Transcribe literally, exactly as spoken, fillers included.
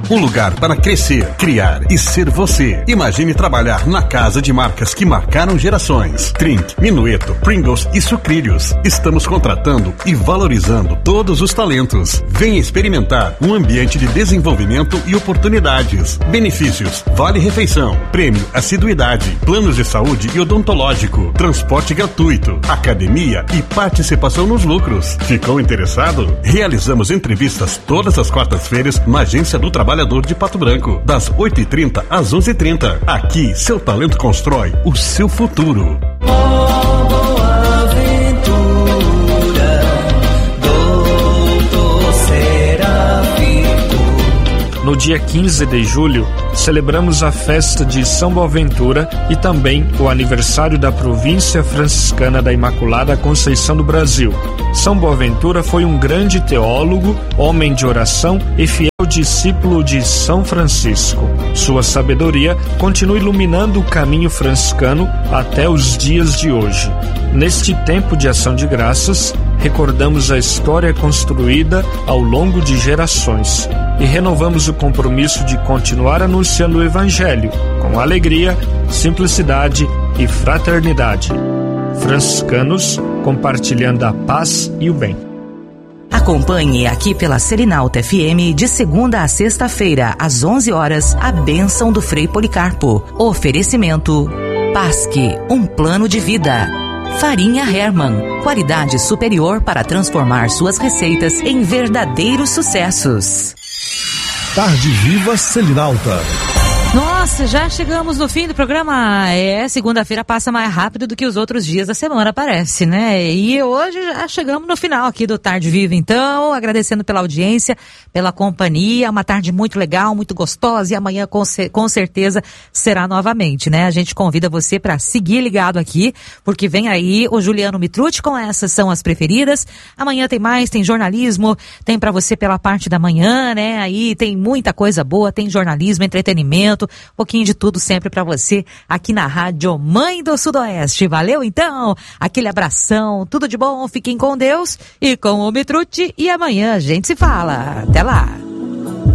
um lugar para crescer, criar e ser você. Imagine trabalhar na casa de marcas que marcaram gerações. Trink, Minueto, Pringles e Sucrilhos. Estamos contratando e valorizando todos os talentos. Venha experimentar um ambiente de desenvolvimento e oportunidades. Benefícios: vale refeição, prêmio assiduidade, planos de saúde e odontológico, transporte gratuito, academia e participação nos lucros. Ficou interessado? Realizamos entrevistas todas as quartas-feiras na Agência do Trabalhador de Pato Branco, das oito e trinta às onze e trinta. Aqui, seu talento constrói o seu futuro. No dia quinze de julho, celebramos a festa de São Boaventura e também o aniversário da província franciscana da Imaculada Conceição do Brasil. São Boaventura foi um grande teólogo, homem de oração e fiel discípulo de São Francisco. Sua sabedoria continua iluminando o caminho franciscano até os dias de hoje. Neste tempo de ação de graças, recordamos a história construída ao longo de gerações e renovamos o compromisso de continuar anunciando o Evangelho com alegria, simplicidade e fraternidade. Franciscanos, compartilhando a paz e o bem. Acompanhe aqui pela Selinalta F M de segunda a sexta-feira, às onze horas, a bênção do Frei Policarpo. Oferecimento Pasque, um plano de vida. Farinha Hermann, qualidade superior para transformar suas receitas em verdadeiros sucessos. Tarde Viva Selinalta. Nossa, já chegamos no fim do programa. É, segunda-feira passa mais rápido do que os outros dias da semana, parece, né? E hoje já chegamos no final aqui do Tarde Viva, então, agradecendo pela audiência, pela companhia, uma tarde muito legal, muito gostosa, e amanhã com, com certeza será novamente, né? A gente convida você para seguir ligado aqui, porque vem aí o Juliano Mitrucci com Essas São as Preferidas. Amanhã tem mais, tem jornalismo, tem para você pela parte da manhã, né? Aí tem muita coisa boa, tem jornalismo, entretenimento, um pouquinho de tudo sempre pra você aqui na Rádio Mãe do Sudoeste. Valeu então? Aquele abração, tudo de bom, fiquem com Deus e com o Mitrucci, e amanhã a gente se fala. Até lá!